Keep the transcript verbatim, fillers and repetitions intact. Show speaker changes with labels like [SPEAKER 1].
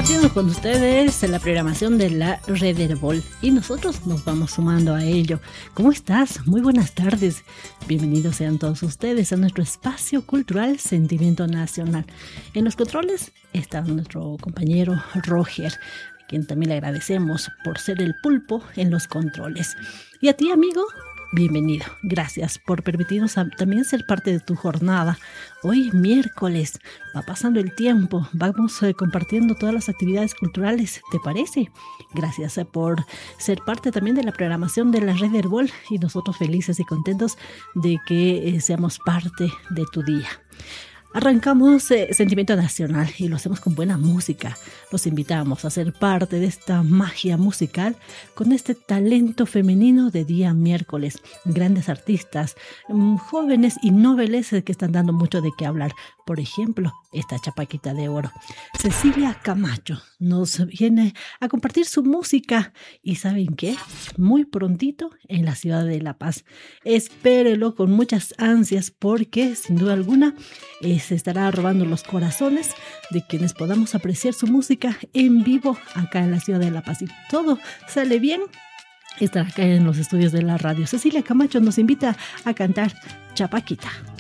[SPEAKER 1] compartiendo con ustedes la programación de la Red Herbol y nosotros nos vamos sumando a ello. ¿Cómo estás? Muy buenas tardes. Bienvenidos sean todos ustedes a nuestro espacio cultural Sentimiento Nacional. En los controles está nuestro compañero Roger, a quien también le agradecemos por ser el pulpo en los controles. Y a ti, amigo, bienvenido. Gracias por permitirnos a, también ser parte de tu jornada. Hoy miércoles, va pasando el tiempo, vamos eh, compartiendo todas las actividades culturales, ¿te parece? Gracias eh, por ser parte también de la programación de la Red Herbol y nosotros felices y contentos de que eh, seamos parte de tu día. Arrancamos eh, Sentimiento Nacional y lo hacemos con buena música. Los invitamos a ser parte de esta magia musical con este talento femenino de día miércoles. Grandes artistas, mmm, jóvenes y nobles que están dando mucho de qué hablar. Por ejemplo, esta chapaquita de oro, Cecilia Camacho, nos viene a compartir su música. ¿Y saben qué? Muy prontito en la ciudad de La Paz. Espérelo con muchas ansias porque, sin duda alguna, eh, se estará robando los corazones de quienes podamos apreciar su música en vivo acá en la ciudad de La Paz. Y todo sale bien, estará acá en los estudios de la radio. Cecilia Camacho nos invita a cantar Chapaquita.